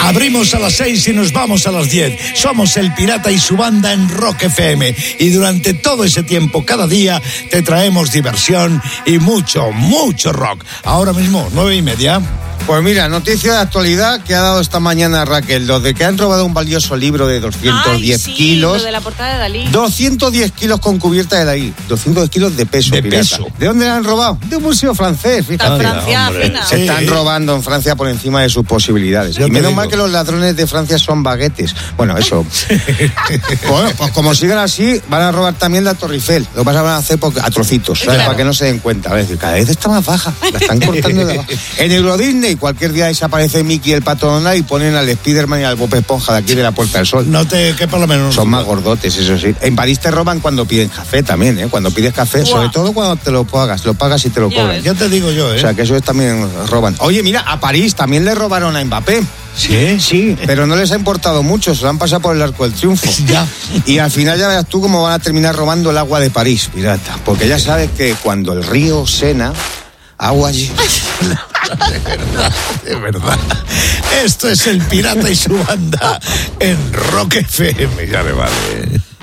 Abrimos a las 6 y nos vamos a las 10. Somos El Pirata y su banda en Rock FM. Y durante todo ese tiempo, cada día, te traemos diversión y mucho, mucho rock. Ahora mismo, 9:30. Pues mira, noticia de actualidad que ha dado esta mañana Raquel, los de que han robado un valioso libro de 210 kilos. Lo de la portada de Dalí. 210 kilos con cubierta de Dalí. 210 kilos de peso. De pirata. peso. ¿De dónde la han robado? De un museo francés. Fíjate. Francia, fina. Se están robando en Francia por encima de sus posibilidades. Yo Y menos digo. mal que los ladrones de Francia son baguetes. Bueno, eso. Bueno, pues como sigan así, van a robar también la Torre Eiffel. Lo van a hacer a trocitos, ¿sabes? Claro. Para que no se den cuenta. A ver, cada vez está más baja. La están cortando de abajo. En Euro Disney, cualquier día desaparece Mickey el Pato Donald y ponen al Spiderman y al Bob Esponja de aquí de la Puerta del Sol. No te quepa la menor. Son más gordotes, eso sí. En París te roban cuando piden café también, ¿eh? Cuando pides café, sobre todo cuando te lo pagas y te lo Ya cobran. ves. Ya te digo yo, O sea, que eso es también roban. Oye, mira, a París también le robaron a Mbappé. ¿Sí? Sí, pero no les ha importado mucho, se lo han pasado por el Arco del Triunfo. Ya. Y al final ya verás tú cómo van a terminar robando el agua de París, pirata. Porque ya sabes que cuando el río Sena, agua allí. De verdad. Esto es El Pirata y su banda en Rock FM. Ya le vale.